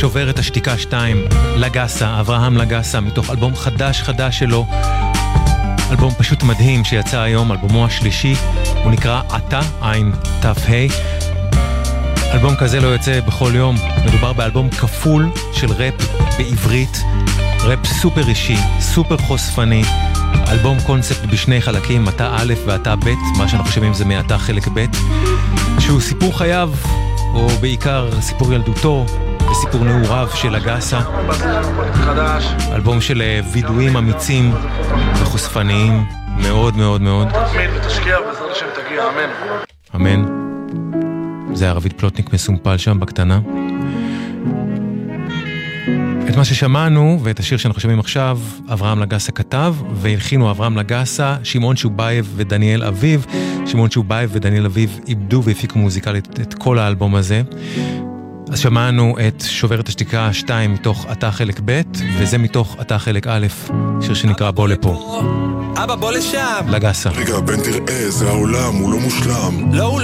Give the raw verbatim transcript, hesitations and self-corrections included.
שובר את השתיקה שתיים, לגסה, אברהם לגסה, מתוך אלבום חדש חדש שלו, אלבום פשוט מדהים שיצא היום, אלבומו השלישי, הוא נקרא עתה, עין תף ה'. אלבום כזה לא יוצא בכל יום, מדובר באלבום כפול של ראפ בעברית, ראפ סופר אישי, סופר חושפני, אלבום קונספט בשני חלקים, עתה א' ועתה ב', מה שאנחנו חושבים זה מעתה חלק ב', שהוא סיפור חייו, או בעיקר סיפור ילדותו, וסיפור נעוריו של הגסה. אלבום של וידועים אמיצים וחושפניים, מאוד מאוד מאוד. תתמיד ותשקיע בעזרת השם תגיע, אמן. אמן. זה הרבית פלוטניק מסומפל שם בקטנה. את מה ששמענו ואת השיר שאנחנו שומעים עכשיו, אברהם לגסה כתב, והלחינו אברהם לגסה, שמעון שובייב ודניאל אביב. שמעון שובייב ודניאל אביב איבדו והפיקו מוזיקלית את כל האלבום הזה. אז שמענו את שובר את השתיקה שתיים מתוך עתה חלק ב', וזה מתוך עתה חלק א', שיר שנקרא בוא לפה. אבא בוא לשם. לגסה. רגע בן תראה, זה העולם, הוא לא מושלם. לא הוא